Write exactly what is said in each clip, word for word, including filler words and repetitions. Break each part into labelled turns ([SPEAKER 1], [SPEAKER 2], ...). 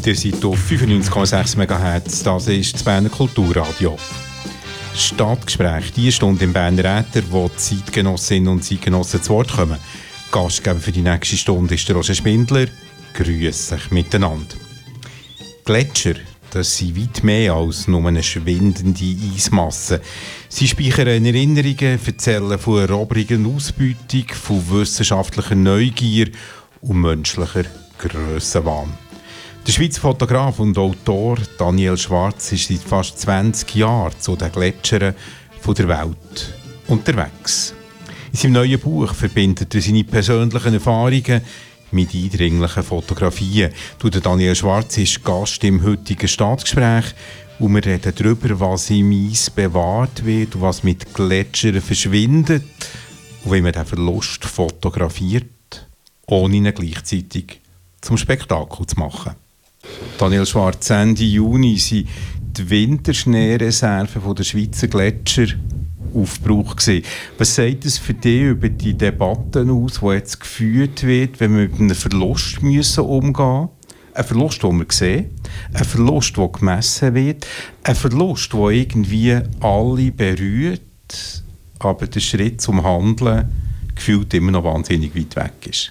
[SPEAKER 1] Ihr seid auf fünfundneunzig Komma sechs Megahertz, das ist das Berner Kulturradio. Stadtgespräch, die Stunde im Berner Äther, wo die Zeitgenossinnen und Zeitgenossen zu Wort kommen. Gastgeber für die nächste Stunde ist der Roger Spindler. Grüß euch miteinander. Gletscher, das sind weit mehr als nur eine schwindende Eismasse. Sie speichern Erinnerungen, erzählen von erobernden Ausbeutung, von wissenschaftlicher Neugier und menschlicher Grössenwahn. Der Schweizer Fotograf und Autor Daniel Schwarz ist seit fast zwanzig Jahren zu den Gletschern der Welt unterwegs. In seinem neuen Buch verbindet er seine persönlichen Erfahrungen mit eindringlichen Fotografien. Der Daniel Schwarz ist Gast im heutigen Stadtgespräch und wir reden darüber, was im Eis bewahrt wird und was mit Gletschern verschwindet und wie man den Verlust fotografiert, ohne ihn gleichzeitig zum Spektakel zu machen. Daniel Schwarz, Ende Juni sind die Winterschneereserven der Schweizer Gletscher Aufbruch gewesen. Was sagt es für dich über die Debatten aus, die jetzt geführt wird, wenn wir mit einem Verlust müssen umgehen müssen? Ein Verlust, den wir sehen, ein Verlust, der gemessen wird, ein Verlust, der irgendwie alle berührt, aber der Schritt zum Handeln gefühlt immer noch wahnsinnig weit weg ist.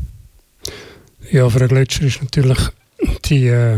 [SPEAKER 2] Ja, für einen Gletscher ist natürlich die äh,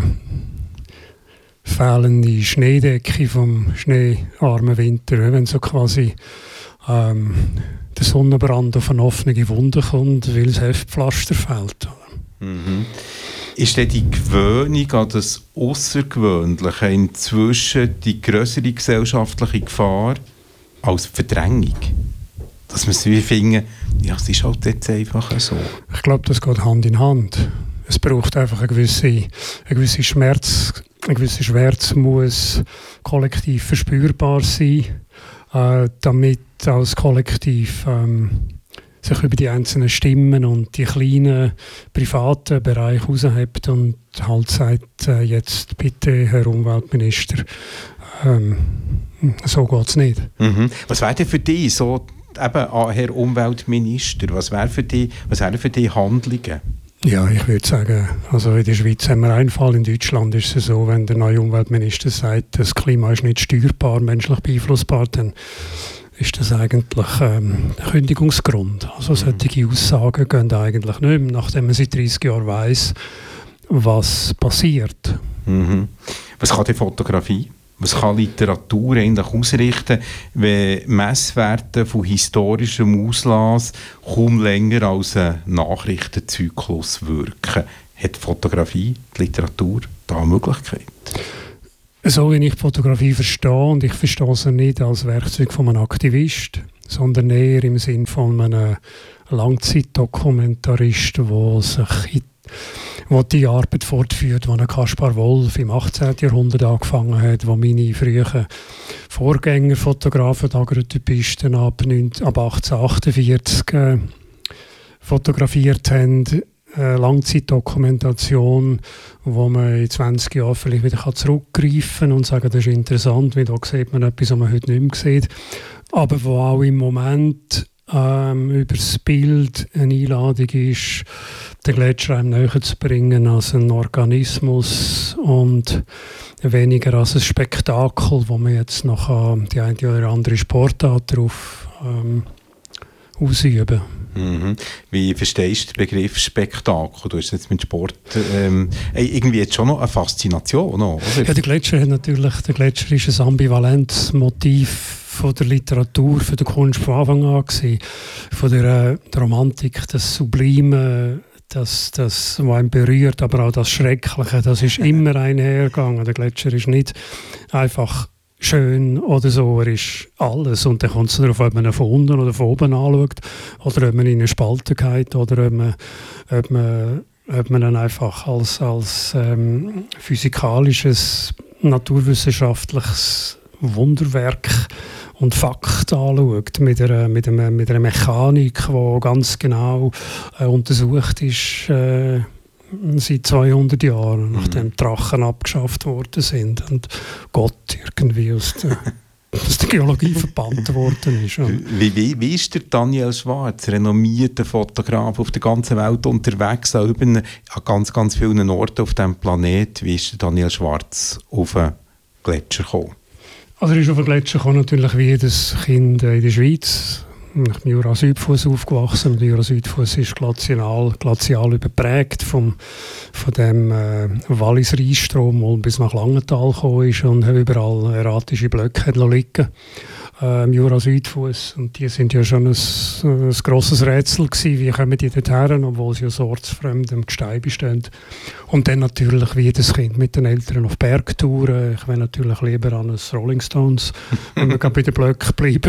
[SPEAKER 2] fehlende Schneedecke vom schneearmen Winter, wenn so quasi ähm, der Sonnenbrand auf eine offene Wunde kommt, weil das Heftpflaster fehlt.
[SPEAKER 1] Mhm. Ist denn die Gewöhnung an das Außergewöhnliche inzwischen die grössere gesellschaftliche Gefahr als Verdrängung? Dass wir es wie finden, ja, es ist halt jetzt einfach so.
[SPEAKER 2] Ich glaube, das geht Hand in Hand. Es braucht einfach eine gewisse, eine gewisse Schmerz, eine gewisse Schmerz muss kollektiv verspürbar sein, äh, damit als Kollektiv ähm, sich über die einzelnen Stimmen und die kleinen privaten Bereiche heraushebt und halt sagt, äh, jetzt bitte, Herr Umweltminister, ähm, so geht es nicht.
[SPEAKER 1] Mhm. Was wäre denn für dich so, eben, Herr Umweltminister, was wären für dich, was wären für dich Handlungen?
[SPEAKER 2] Ja, ich würde sagen, also in der Schweiz haben wir einen Fall, in Deutschland ist es so, wenn der neue Umweltminister sagt, das Klima ist nicht steuerbar, menschlich beeinflussbar, dann ist das eigentlich ähm, ein Kündigungsgrund. Also mhm. solche Aussagen gehen eigentlich nicht mehr, nachdem man seit dreißig Jahren weiss, was passiert.
[SPEAKER 1] Mhm. Was kann die Fotografie? Was kann Literatur eigentlich ausrichten, wenn Messwerte von historischem Auslass kaum länger als ein Nachrichtenzyklus wirken? Hat die Fotografie, die Literatur da eine Möglichkeit?
[SPEAKER 2] So wie ich die Fotografie verstehe, und ich verstehe sie nicht als Werkzeug von einem Aktivist, sondern eher im Sinn von einem Langzeitdokumentarist, der sich wo die Arbeit fortführt, die Kaspar Wolf im achtzehnten Jahrhundert angefangen hat, wo meine frühen Vorgänger, Fotografen, Daguerreotypisten ab, ab achtzehnhundertachtundvierzig äh, fotografiert haben. Eine Langzeitdokumentation, wo man in zwanzig Jahren vielleicht wieder zurückgreifen kann und sagen, das ist interessant, weil da sieht man etwas, was man heute nicht mehr sieht. Aber wo auch im Moment ähm, über das Bild eine Einladung ist, den Gletscher einem näher zu bringen als ein Organismus und weniger als ein Spektakel, wo man jetzt noch äh, die eine oder andere Sportart darauf ähm, ausüben.
[SPEAKER 1] Mhm. Wie verstehst du den Begriff Spektakel? Du hast jetzt mit Sport ähm, irgendwie jetzt schon noch eine Faszination, oder?
[SPEAKER 2] Ja, der Gletscher hat natürlich, der Gletscher ist ein ambivalentes Motiv von der Literatur, von der Kunst von Anfang an gewesen. Von der, äh, der Romantik, das Sublime, das, das, was einen berührt, aber auch das Schreckliche, das ist immer einhergegangen. Der Gletscher ist nicht einfach schön oder so, er ist alles. Und dann kommt es darauf, ob man ihn von unten oder von oben anschaut, oder ob man in eine Spalte geht, oder ob man, ob man, ob man ihn einfach als, als ähm, physikalisches, naturwissenschaftliches Wunderwerk und Fakt anschaut, mit einer, mit einer, mit einer Mechanik, die ganz genau äh, untersucht ist äh, seit zweihundert Jahren, mhm. nachdem Drachen abgeschafft worden sind und Gott irgendwie aus der aus der Geologie verbannt worden ist. Ja.
[SPEAKER 1] Wie, wie, wie ist der Daniel Schwarz, renommierter Fotograf auf der ganzen Welt unterwegs, auch an ganz, ganz vielen Orten auf diesem Planeten? Wie ist der Daniel Schwarz auf den Gletscher gekommen?
[SPEAKER 2] Also er ist auf den Gletscher gekommen, natürlich wie jedes Kind in der Schweiz. Ich bin im Jura-Südfuss aufgewachsen und der Jura-Südfuss ist glazial, glazial überprägt vom, von dem äh, Wallis-Rheinstrom, der bis nach Langenthal gekommen ist und überall erratische Blöcke liegen äh, im Jura-Südfuss. Und die sind ja schon ein, ein grosses Rätsel gewesen, wie kommen die dorthin, obwohl sie aus ortsfremdem Gestein bestehen. Und dann natürlich wie jedes Kind mit den Eltern auf Bergtouren. Ich will natürlich lieber an ein Rolling Stones, wenn wir gerade bei den Blöcken bleiben,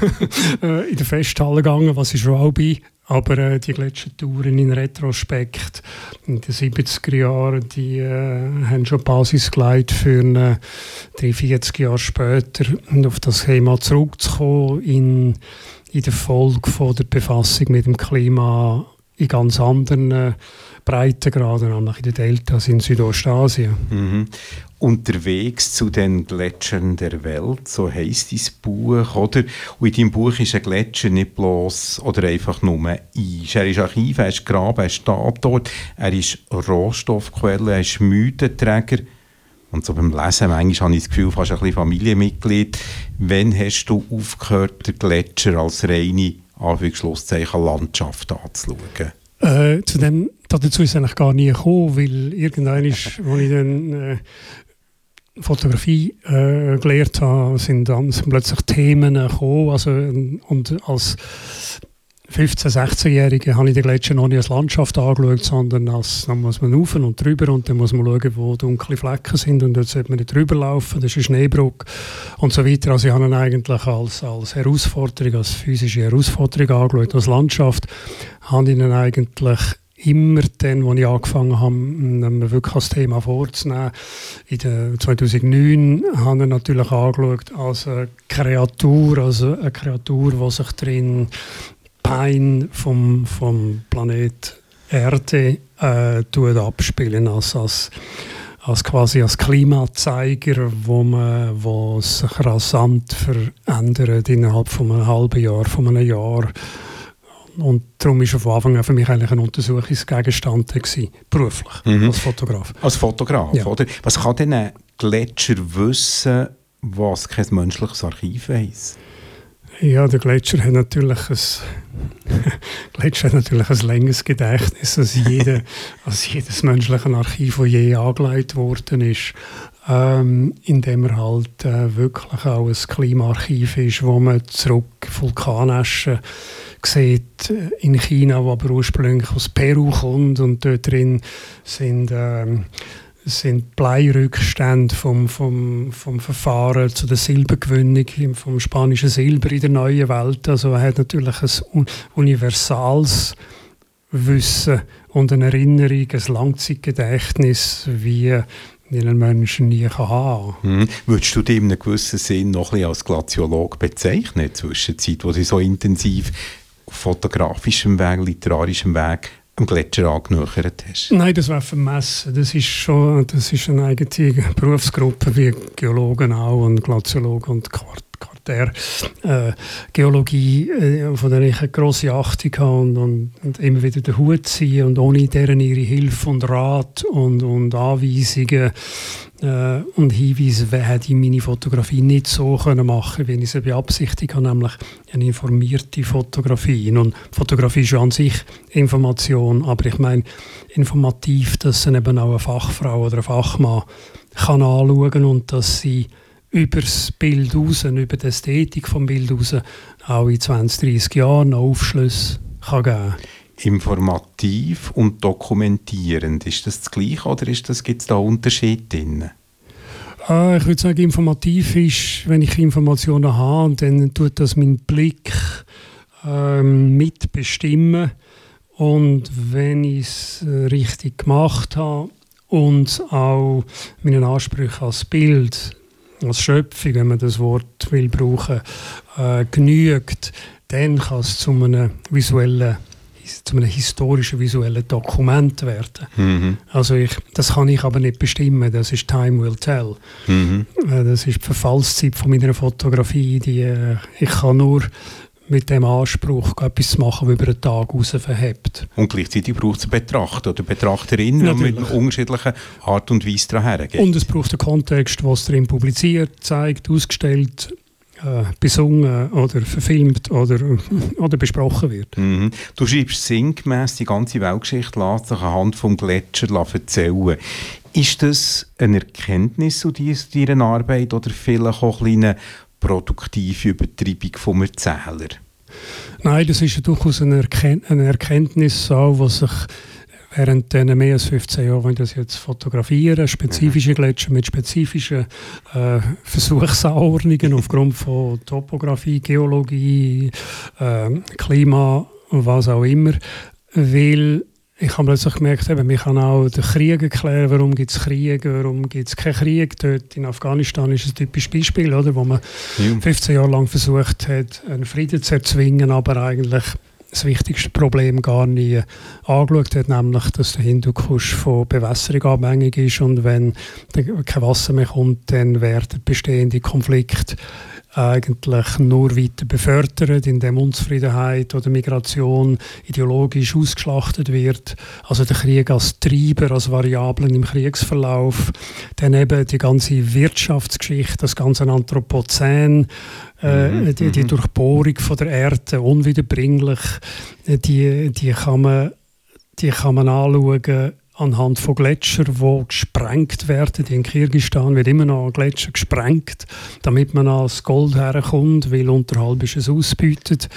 [SPEAKER 2] in der Festhalle gegangen, was ich schon auch bin. Aber äh, die Gletschertouren in Retrospekt in den siebziger Jahren, die äh, haben schon Basis gelegt für eine, drei, vierzig Jahre später auf das Thema zurückzukommen in, in der Folge von der Befassung mit dem Klima in ganz anderen äh, Breitengraden, nämlich in den Deltas in Südostasien.
[SPEAKER 1] Mhm. Unterwegs zu den Gletschern der Welt, so heisst dein Buch, oder? Und in deinem Buch ist ein Gletscher nicht bloß oder einfach nur Eis. Er ist Archiv, er ist Graben, er ist Tatort, er ist Rohstoffquelle, er ist Mythenträger. Und so beim Lesen, manchmal habe ich das Gefühl, fast ein bisschen Familienmitglied. Wann hast du aufgehört, den Gletscher als reine Anführungsschlusszeichen Landschaft anzuschauen?
[SPEAKER 2] Äh, zu dem, dazu ist es eigentlich gar nie gekommen, weil irgendwann, ist, als ich dann äh, Fotografie äh, gelernt habe, sind dann sind plötzlich Themen gekommen. Also, und als fünfzehn-, sechzehnjähriger habe ich den Gletscher noch nicht als Landschaft angeschaut, sondern als, dann muss man rauf und drüber und dann muss man schauen, wo dunkle Flecken sind und dort sollte man nicht drüber laufen, das ist eine Schneebrücke und so weiter. Also ich habe ihn eigentlich als, als Herausforderung, als physische Herausforderung angeschaut. Als Landschaft habe ich ihn eigentlich immer dann, als ich angefangen habe, mir wirklich als Thema vorzunehmen. In der zweitausendneun habe ich natürlich angeschaut als eine Kreatur, also eine Kreatur, die sich drin Pein vom, vom Planet Erde äh, abspielen, als, als, als quasi als Klimazeiger, wo, man, wo sich rasant verändert innerhalb von einem halben Jahr, von einem Jahr. Und darum war von Anfang an für mich eigentlich ein Untersuchungsgegenstand gewesen, beruflich, mhm. als Fotograf.
[SPEAKER 1] Als Fotograf, ja. Oder? Was kann denn ein Gletscher wissen, was kein menschliches Archiv weiss?
[SPEAKER 2] Ja, der Gletscher hat natürlich ein, Gletscher hat natürlich ein längeres Gedächtnis als, jede, als jedes menschliche Archiv, das je angelegt worden ist. Ähm, indem er halt äh, wirklich auch ein Klimaarchiv ist, wo man zurück Vulkanaschen sieht in China, die aber ursprünglich aus Peru kommt. Und dort drin sind... Ähm, sind Bleirückstände vom, vom, vom Verfahren zu der Silbergewinnung, vom spanischen Silber in der neuen Welt. Also er hat natürlich ein universales Wissen und eine Erinnerung, ein Langzeitgedächtnis, wie einen Menschen nie kann haben kann.
[SPEAKER 1] Hm. Würdest du dich in einem gewissen Sinn noch ein bisschen als Glaziolog bezeichnen, Zwischenzeit, wo du so intensiv auf fotografischem Weg, literarischem Weg am Gletscher angenähert hast?
[SPEAKER 2] Nein, das wäre vermessen. Das ist schon das ist eine eigene Berufsgruppe, wie Geologen auch und Glaziologen und Quart Quartär. Äh, Geologie, äh, von der ich eine grosse Achtung habe und, und, und immer wieder den Hut ziehen und ohne deren ihre Hilfe und Rat und, und Anweisungen äh, und Hinweise hätte ich meine Fotografie nicht so können machen, wie ich sie beabsichtigt habe, nämlich eine informierte Fotografie. Und Fotografie ist ja an sich Information, aber ich meine informativ, dass sie eben auch eine Fachfrau oder ein Fachmann kann anschauen und dass sie über das Bild raus, über die Ästhetik des Bild raus, auch in zwanzig, dreissig Jahren noch Aufschlüsse kann geben.
[SPEAKER 1] Informativ und dokumentierend, ist das das Gleiche oder ist das, gibt es da Unterschiede drin?
[SPEAKER 2] Ah, ich würde sagen, informativ ist, wenn ich Informationen habe, dann tut das meinen Blick ähm, mitbestimmen. Und wenn ich es richtig gemacht habe und auch meinen Ansprüchen als Bild, als Schöpfung, wenn man das Wort will brauchen, äh, genügt, dann kann es zu einem visuellen zu einem historischen visuellen Dokument werden.
[SPEAKER 1] Mhm.
[SPEAKER 2] Also ich, das kann ich aber nicht bestimmen, das ist Time will tell.
[SPEAKER 1] Mhm.
[SPEAKER 2] Das ist die Verfallszeit von meiner Fotografie, die, ich kann nur mit dem Anspruch etwas zu machen, das über einen Tag raus verhebt.
[SPEAKER 1] Und gleichzeitig braucht es einen Betrachter oder Betrachterin, die mit einer unterschiedlichen Art und Weise daran hergeht.
[SPEAKER 2] Und es braucht einen Kontext, was darin publiziert, zeigt, ausgestellt, äh, besungen oder verfilmt oder, oder besprochen wird.
[SPEAKER 1] Mhm. Du schreibst sinngemäss, die ganze Weltgeschichte lässt sich anhand des Gletschers erzählen. Ist das eine Erkenntnis aus deiner Arbeit oder vielleicht auch eine produktive Übertreibung vom Erzähler?
[SPEAKER 2] Nein, das ist ja durchaus eine, Erken- eine Erkenntnis, die sich während den mehr als fünfzehn Jahren, wenn ich das jetzt fotografiere, spezifische Gletscher mit spezifischen äh, Versuchsanordnungen aufgrund von Topografie, Geologie, äh, Klima und was auch immer, weil ich habe plötzlich gemerkt, eben, man kann auch den Krieg erklären, warum gibt es Krieg, warum gibt es keinen Krieg. Dort in Afghanistan ist ein typisches Beispiel, oder, wo man ja. fünfzehn Jahre lang versucht hat, einen Frieden zu erzwingen, aber eigentlich das wichtigste Problem gar nie angeschaut hat, nämlich, dass der Hindukusch von Bewässerung abhängig ist und wenn kein Wasser mehr kommt, dann werden bestehende Konflikte eigentlich nur weiter befördert, indem Unzufriedenheit oder Migration ideologisch ausgeschlachtet wird. Also der Krieg als Treiber, als Variablen im Kriegsverlauf. Dann eben die ganze Wirtschaftsgeschichte, das ganze Anthropozän, äh, mhm, die, die Durchbohrung von der Erde, unwiederbringlich, die, die, kann man, die kann man anschauen anhand von Gletschern, die gesprengt werden. In Kirgisistan wird immer noch ein Gletscher gesprengt, damit man ans Gold herkommt, weil unterhalb ist es ausbeutet.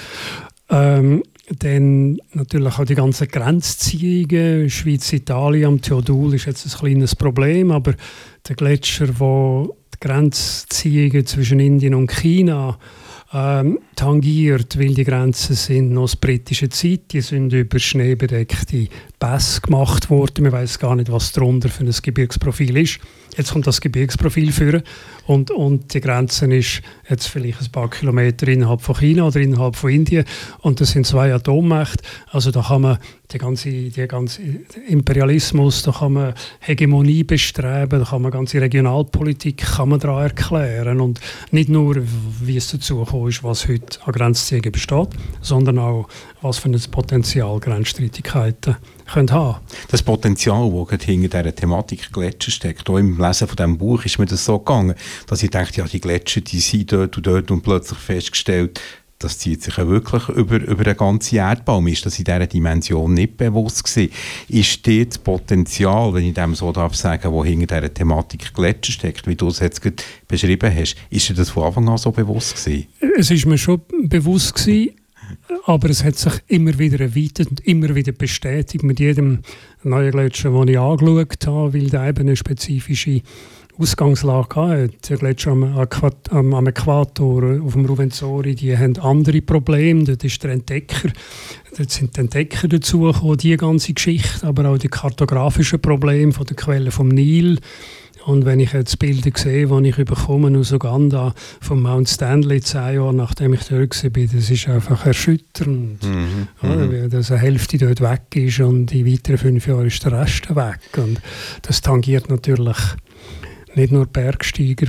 [SPEAKER 2] Ähm, dann natürlich auch die ganzen Grenzziehungen. Schweiz-Italien am Theodul ist jetzt ein kleines Problem, aber der Gletscher, wo die Grenzziehungen zwischen Indien und China Ähm, tangiert, weil die Grenzen sind noch aus britischer Zeit, die sind über schneebedeckte Pässe gemacht worden. Man weiß gar nicht, was darunter für ein Gebirgsprofil ist. Jetzt kommt das Gebirgsprofil führen und, und die Grenze ist jetzt vielleicht ein paar Kilometer innerhalb von China oder innerhalb von Indien und das sind zwei Atommächte. Also da kann man den ganzen die ganze Imperialismus, da kann man Hegemonie bestreben, da kann man ganze Regionalpolitik kann man daran erklären und nicht nur, wie es dazu gekommen ist, was heute an Grenzziehungen besteht, sondern auch, was für ein Potenzial Grenzstreitigkeiten können haben.
[SPEAKER 1] Das Potenzial, das hinter dieser Thematik Gletscher steckt, auch im Lesen von diesem Buch ist mir das so gegangen, dass ich dachte, ja, die Gletscher, die sind dort und dort und plötzlich festgestellt, das zieht sich ja wirklich über, über den ganzen Erdbaum. Ist das in dieser Dimension nicht bewusst gewesen? Ist dort das Potenzial, wenn ich dem so darf sagen, wo hinter dieser Thematik Gletscher steckt, wie du es jetzt beschrieben hast, ist dir das von Anfang an so bewusst gewesen?
[SPEAKER 2] Es ist mir schon bewusst gewesen, aber es hat sich immer wieder erweitert und immer wieder bestätigt mit jedem neuen Gletscher, den ich angeschaut habe, weil der eben eine spezifische Ausgangslage hatte. Die Gletscher am, am, am Äquator, auf dem Ruvenzori, die haben andere Probleme. Dort ist der Entdecker, dort sind die Entdecker dazugekommen, die ganze Geschichte, aber auch die kartografischen Probleme von den Quellen vom Nil. Und wenn ich jetzt Bilder sehe, die ich bekomme aus Uganda vom Mount Stanley, zehn Jahre nachdem ich dort war, das ist einfach erschütternd. Mhm, oder, dass eine Hälfte dort weg ist und in weiteren fünf Jahren ist der Rest weg. Und das tangiert natürlich nicht nur Bergsteiger,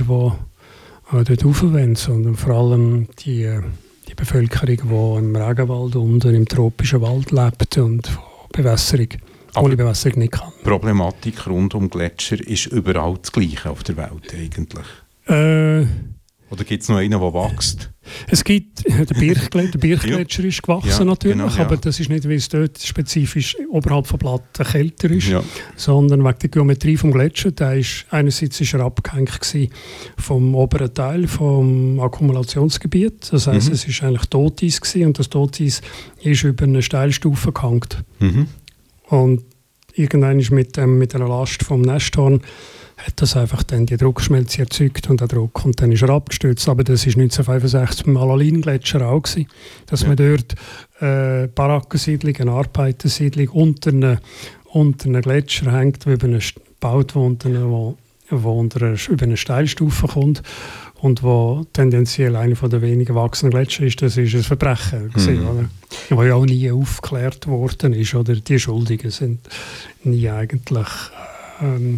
[SPEAKER 2] die äh, dort rauf wollen, sondern vor allem die, die Bevölkerung, die im Regenwald unten im tropischen Wald lebt und Bewässerung ohne Bewässerung nicht kann.
[SPEAKER 1] Die Problematik rund um Gletscher ist überall das Gleiche auf der Welt eigentlich?
[SPEAKER 2] Äh,
[SPEAKER 1] Oder gibt es noch einen, der wächst?
[SPEAKER 2] Es gibt, der Birchgletscher, der Birchgletscher ist gewachsen ja, natürlich, genau, ja. Aber das ist nicht, weil es dort spezifisch oberhalb von Platten kälter ist, ja. Sondern wegen der Geometrie des Gletschers. Der ist, einerseits war er abgehängt vom oberen Teil vom Akkumulationsgebiet. Das heisst, mhm. es war eigentlich Toteis gewesen, und das Toteis ist über eine Steilstufe gehängt. Mhm. Und irgendwann ist mit, dem, mit der Last vom Nesthorn hat das einfach dann die Druckschmelze erzeugt und der Druck, und dann ist er abgestürzt. Aber das war neunzehnhundertfünfundsechzig beim Alalin-Gletscher auch gewesen, dass ja. man dort äh, Barackensiedlung, eine Arbeitersiedlung unter einem, unter einem Gletscher hängt, wo eben gebaut wurde, wo wo unter eine, über eine Steilstufe kommt und wo tendenziell einer der wenigen gewachsenen Gletscher ist. Das ist ein Verbrechen, gewesen,
[SPEAKER 1] Mhm.
[SPEAKER 2] oder? Wo ja auch nie aufgeklärt worden ist. Oder? Die Schuldigen sind nie eigentlich ähm,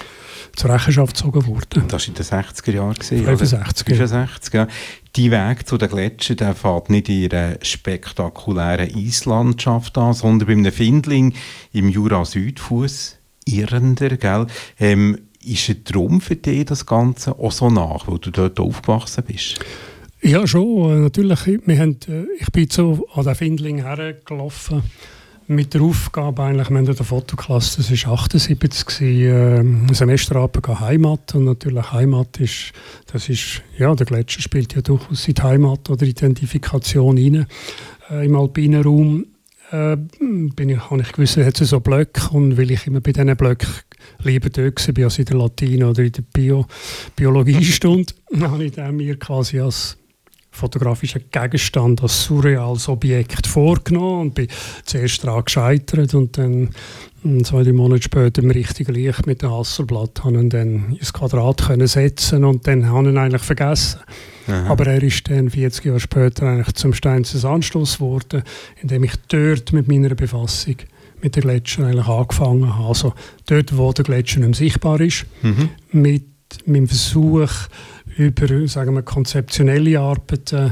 [SPEAKER 2] zur Rechenschaft gezogen worden.
[SPEAKER 1] Das war in den sechziger Jahren.
[SPEAKER 2] fünfundsechzig.
[SPEAKER 1] fünfundsechzig, ja. Die Weg zu den Gletschern, der fährt nicht in einer spektakulären Eislandschaft an, sondern bei einem Findling im Jura-Südfuss, Irrender, gell? Ähm, ist ein Traum für dich das Ganze auch so nach, weil du dort aufgewachsen bist?
[SPEAKER 2] Ja, schon. Natürlich. Wir haben, ich bin so an den Findling hergelaufen mit der Aufgabe, eigentlich, wir haben in der Fotoklasse, das war achtundsiebzig, äh, ein Semesterabend Heimat. Und natürlich Heimat ist, das ist, ja, der Gletscher spielt ja durchaus in die Heimat oder Identifikation rein. Äh, Im alpinen Raum äh, bin ich, habe ich gewusst, hat es so Blöcke, und weil ich immer bei diesen Blöcken lieber dort war, als in der Latin oder in der Bio, Biologiestunde, habe ich dann mir quasi als fotografischen Gegenstand, als surreales Objekt vorgenommen und bin zuerst daran gescheitert und dann zwei, drei Monate später im richtigen Licht mit dem Hasselblatt habe ich dann ins Quadrat können setzen und dann habe ich ihn eigentlich vergessen. Aha. Aber er ist dann vierzig Jahre später eigentlich zum Steinses Anschluss geworden, indem ich dort mit meiner Befassung mit den Gletschern eigentlich angefangen habe. Also dort, wo der Gletscher nicht mehr sichtbar ist, mhm. mit meinem Versuch, über, sagen wir, konzeptionelle Arbeiten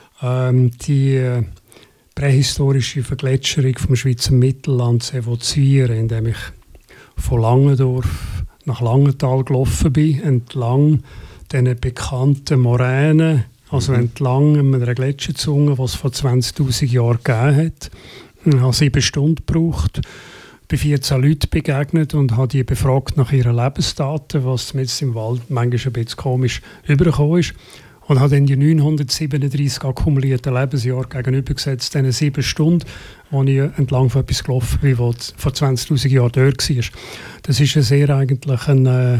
[SPEAKER 2] ähm, die äh, prähistorische Vergletscherung vom Schweizer Mittelland zu evozieren, indem ich von Langendorf nach Langenthal gelaufen bin, entlang diesen bekannten Moränen, also mhm. entlang einer Gletscherzunge, die es vor zwanzigtausend Jahren gegeben hat. Ich habe sieben Stunden gebraucht, bin vierzehn Leuten begegnet und habe die befragt nach ihren Lebensdaten, was mir jetzt im Wald manchmal ein bisschen komisch übergekommen ist. Und habe dann die neunhundertsiebenunddreissig akkumulierten Lebensjahre gegenübergesetzt, diesen sieben Stunden, wo ich entlang von etwas gelaufen bin, was vor zwanzigtausend Jahren dort war. Das ist ein sehr eigentlich ein, äh,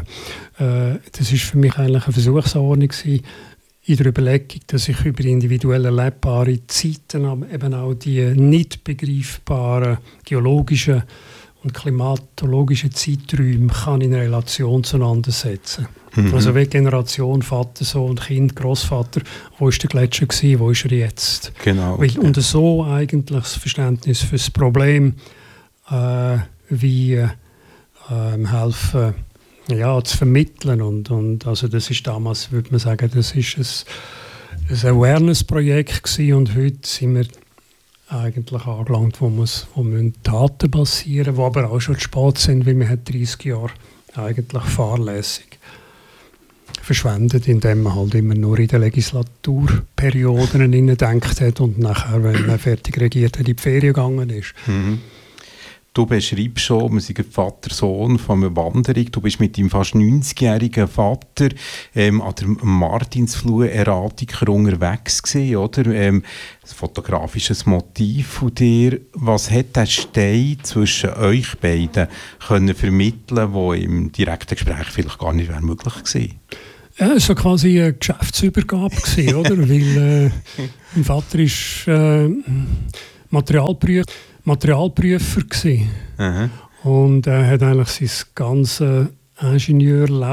[SPEAKER 2] das ist für mich eigentlich eine Versuchsordnung gewesen, in der Überlegung, dass ich über individuell erlebbare Zeiten, aber eben auch die nicht begreifbaren geologischen und klimatologischen Zeiträume kann in Relation zueinander setzen. Mhm. Also wie Generation Vater, Sohn, Kind, Großvater, wo ist der Gletscher gewesen, wo ist er jetzt?
[SPEAKER 1] Genau.
[SPEAKER 2] Weil, und so eigentlich das Verständnis für das Problem äh, wie äh, helfen, ja, zu vermitteln. Und, und also das ist damals, würde man sagen, das ist ein, ein Awareness-Projekt gewesen, und heute sind wir eigentlich angelangt, wo, muss, wo Taten passieren, die aber auch schon zu spät sind, weil man hat dreißig Jahre eigentlich fahrlässig verschwendet, indem man halt immer nur in den Legislaturperioden gedacht hat und nachher, wenn man fertig regiert hat, in die Ferien gegangen ist.
[SPEAKER 1] Mhm. Du beschreibst schon, wir sind Vater-Sohn von einer Wanderung. Du bist mit deinem fast neunzigjährigen Vater ähm, an der Martinsfluhe Erratiker unterwegs gewesen, oder? Ähm, ein fotografisches Motiv von dir. Was hat der Stein zwischen euch beiden können vermitteln, wo im direkten Gespräch vielleicht gar nicht wäre möglich gewesen?
[SPEAKER 2] Ja, es war quasi eine Geschäftsübergabe gewesen, oder? Weil äh, mein Vater ist äh, Materialprüfer. Materialprüfer gsi. Und er hat eigentlich sein ganzes Ingenieurleben